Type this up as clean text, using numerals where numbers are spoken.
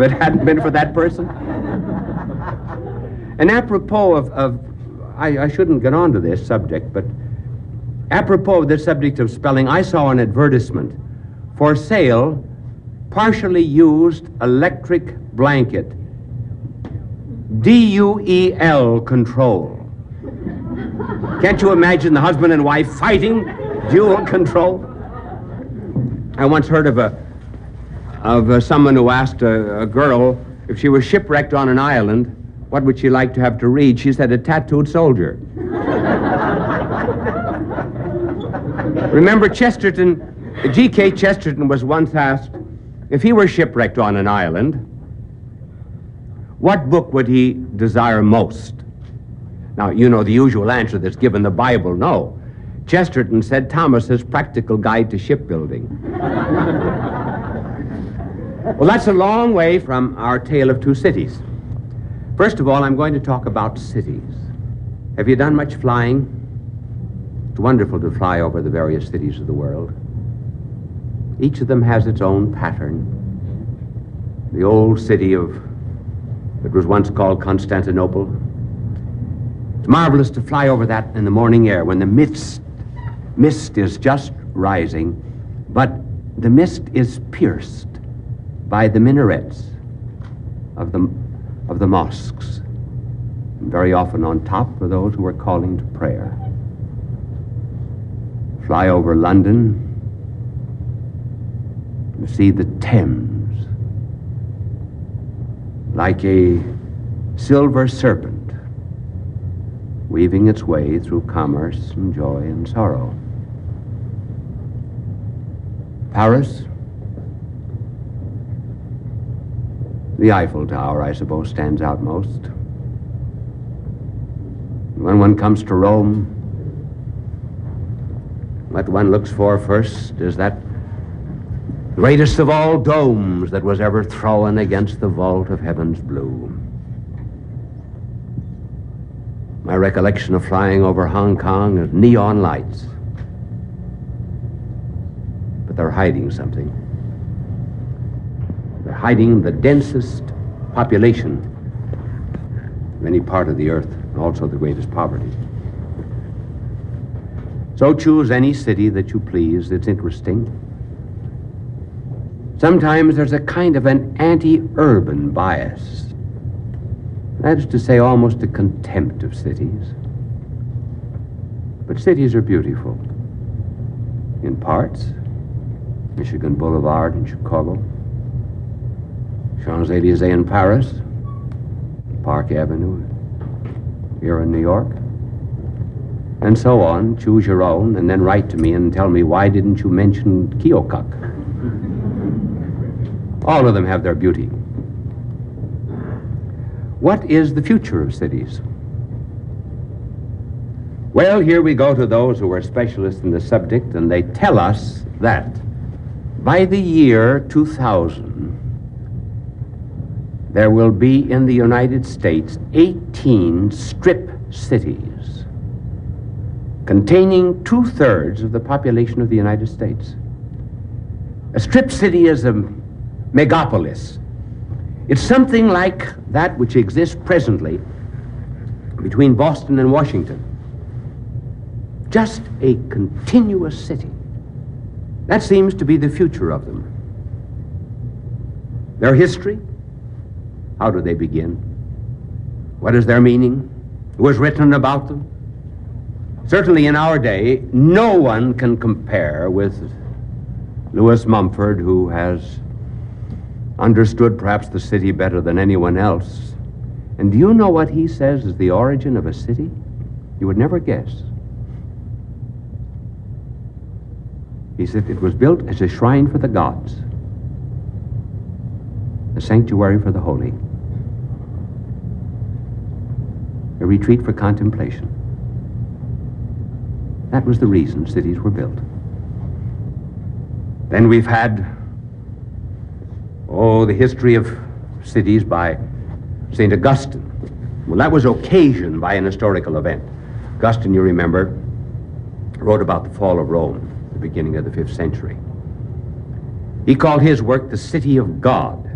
it hadn't been for that person. And apropos of I shouldn't get on to this subject, but apropos of this subject of spelling, I saw an advertisement for sale, partially used electric blanket, DUEL control. Can't you imagine the husband and wife fighting dual control? I once heard of someone who asked a girl if she was shipwrecked on an island, what would she like to have to read? She said, a tattooed soldier. Remember Chesterton, G.K. Chesterton was once asked if he were shipwrecked on an island, what book would he desire most? Now, you know the usual answer that's given, the Bible. No. Chesterton said Thomas's Practical Guide to Shipbuilding. Well, that's a long way from our tale of two cities. First of all, I'm going to talk about cities. Have you done much flying? It's wonderful to fly over the various cities of the world. Each of them has its own pattern. The old city of, it was once called Constantinople. It's marvelous to fly over that in the morning air when the mist is just rising, but the mist is pierced by the minarets of the mosques. And very often on top are those who are calling to prayer. Fly over London, you see the Thames like a silver serpent weaving its way through commerce and joy and sorrow. Paris, the Eiffel Tower, I suppose, stands out most. When one comes to Rome, what one looks for first is that greatest of all domes that was ever thrown against the vault of heaven's blue. My recollection of flying over Hong Kong is neon lights. But they're hiding something. They're hiding the densest population of any part of the earth, and also the greatest poverty. So choose any city that you please. It's interesting. Sometimes there's a kind of an anti-urban bias. That is to say, almost a contempt of cities. But cities are beautiful. In parts, Michigan Boulevard in Chicago, Champs-Élysées in Paris, Park Avenue here in New York, and so on. Choose your own, and then write to me and tell me, why didn't you mention Keokuk? All of them have their beauty. What is the future of cities? Well, here we go to those who are specialists in the subject, and they tell us that by the year 2000, there will be in the United States 18 strip cities containing 2/3 of the population of the United States. A strip city is a megapolis. It's something like that which exists presently between Boston and Washington. Just a continuous city. That seems to be the future of them. Their history, how do they begin? What is their meaning? Who has written about them? Certainly in our day, no one can compare with Lewis Mumford, who has understood perhaps the city better than anyone else. And do you know what he says is the origin of a city? You would never guess. He said it was built as a shrine for the gods, a sanctuary for the holy, a retreat for contemplation. That was the reason cities were built. Then we've had, the history of cities by St. Augustine. Well, that was occasioned by an historical event. Augustine, you remember, wrote about the fall of Rome, the beginning of the 5th century. He called his work the City of God.